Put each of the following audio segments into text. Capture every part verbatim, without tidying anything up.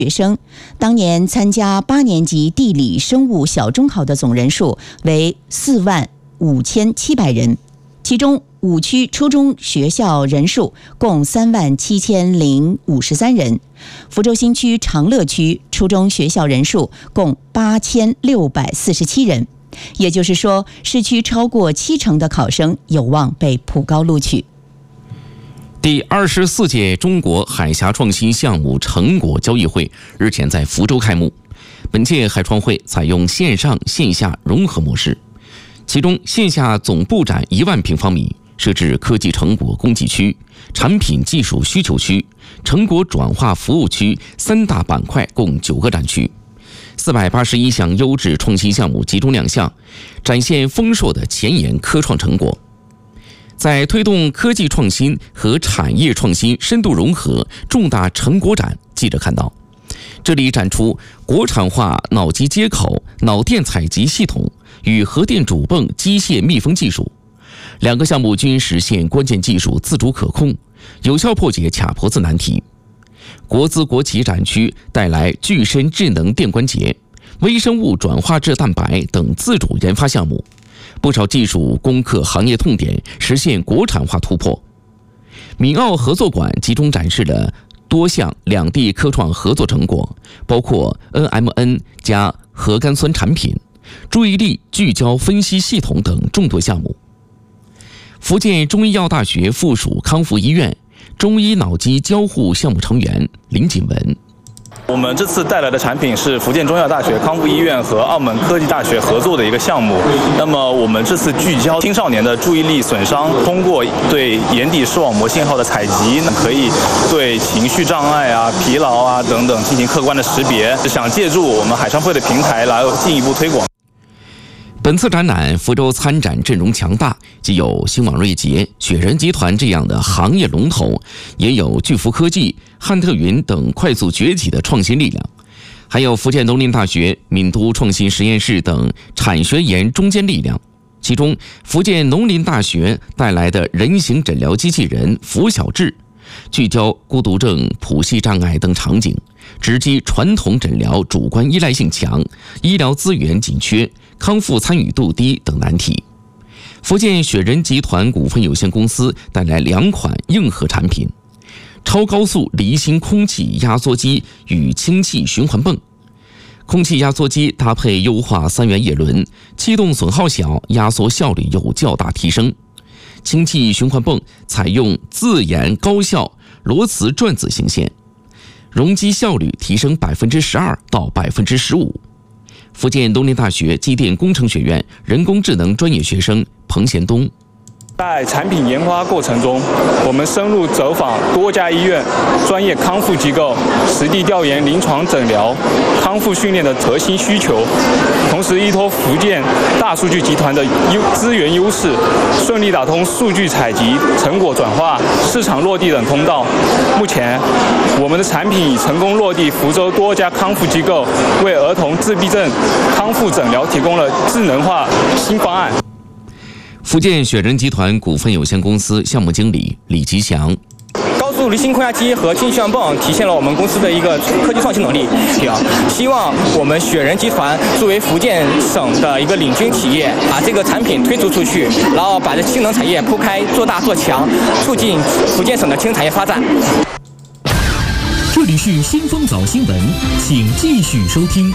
学生，当年参加八年级地理生物小中考的总人数为四万五千七百人，其中五区初中学校人数共三万七千零五十三人，福州新区长乐区初中学校人数共八千六百四十七人，也就是说，市区超过七成的考生有望被普高录取。 第二十四届中国海峡创新项目成果交易会日前在福州开幕。本届海创会采用线上线下融合模式，其中线下总布展一万平方米，设置科技成果供给区、产品技术需求区、成果转化服务区三大板块，共九个展区，四百八十一项优质创新项目集中亮相，展现丰硕的前沿科创成果。在推动科技创新和产业创新深度融合重大成果展，记者看到，这里展出国产化脑机接口、脑电采集系统与核电主泵机械密封技术，两个项目均实现关键技术自主可控，有效破解卡脖子难题。国资国企展区带来具身智能电关节、微生物转化质蛋白等自主研发项目，不少技术攻克行业痛点，实现国产化突破。闽澳合作馆集中展示了多项两地科创合作成果，包括 N M N 加核苷酸产品、注意力聚焦分析系统等众多项目。福建中医药大学附属康复医院中医脑机交互项目成员林锦文。 我们这次带来的产品是福建中医药大学康复医院和澳门科技大学合作的一个项目。那么我们这次聚焦青少年的注意力损伤，通过对眼底视网膜信号的采集，可以对情绪障碍啊、疲劳啊等等进行客观的识别，想借助我们海商会的平台来进一步推广。 本次展览，福州参展阵容强大，既有新网瑞捷、雪人集团这样的行业龙头，也有巨福科技、汉特云等快速崛起的创新力量，还有福建农林大学、闽都创新实验室等产学研中坚力量。其中，福建农林大学带来的人形诊疗机器人福小智，聚焦孤独症、谱系障碍等场景，直击传统诊疗主观依赖性强、医疗资源紧缺、康复参与度低等难题。福建雪人集团股份有限公司带来两款硬核产品：超高速离心空气压缩机与氢气循环泵。空气压缩机搭配优化三元叶轮，气动损耗小，压缩效率有较大提升。氢气循环泵采用自研高效螺磁转子形线，容积效率提升百分之十二到百分之十五。福建农林大学机电工程学院人工智能专业学生彭贤东。 在产品研发过程中，我们深入走访多家医院、专业康复机构，实地调研临床诊疗、康复训练的核心需求，同时依托福建大数据集团的优资源优势，顺利打通数据采集、成果转化、市场落地等通道。目前，我们的产品已成功落地福州多家康复机构，为儿童自闭症康复诊疗提供了智能化新方案。 福建雪人集团股份有限公司项目经理李吉祥。 高速离心空压机和氢气循环泵体现了我们公司的一个科技创新能力。希望我们雪人集团作为福建省的一个领军企业，把这个产品推出出去，然后把这氢能产业铺开，做大做强，促进福建省的氢产业发展。 这里是新风早新闻，请继续收听。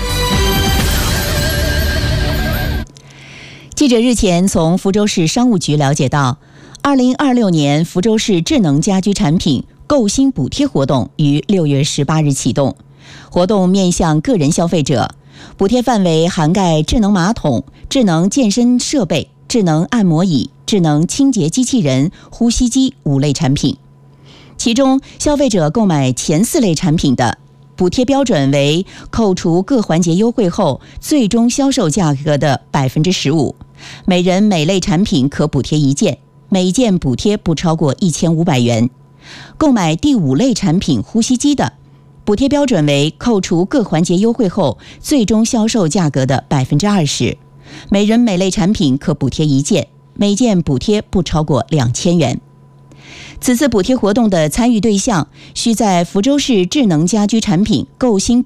记者日前从福州市商务局了解到，二零二六年福州市智能家居产品购新补贴活动于六月十八日启动。活动面向个人消费者，补贴范围涵盖智能马桶、智能健身设备、智能按摩椅、智能清洁机器人、呼吸机五类产品。其中，消费者购买前四类产品的补贴标准为扣除各环节优惠后最终销售价格的百分之十五，每人每类产品可补贴一件，每件补贴不超过一千五百元。购买第五类产品呼吸机的，补贴标准为扣除各环节优惠后最终销售价格的百分之二十，每人每类产品可补贴一件，每件补贴不超过两千元。 此次补贴活动的参与对象需在福州市智能家居产品购新